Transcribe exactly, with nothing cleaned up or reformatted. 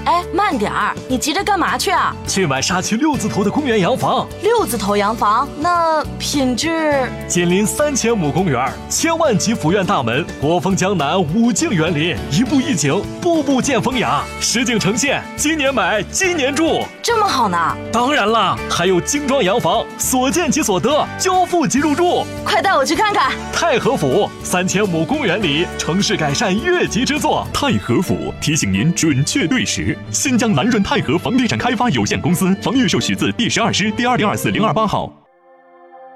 哎，慢点儿，你急着干嘛去啊？ 去买沙区六字头的公园洋房。 六字头洋房，那品质？ 紧邻三千亩公园，千万级府院大门，国风江南，五境园林，一步一景，步步见风雅，实景呈现。今年买，今年住， 这么好呢？ 当然啦，还有精装洋房，所见即所得，交付即入住。 快带我去看看。 太和府三千亩公园里，城市改善越级之作。 太和府提醒您准确对时。新疆南润太和房地产开发有限公司房预售许字第十二师第二零二四零二八号。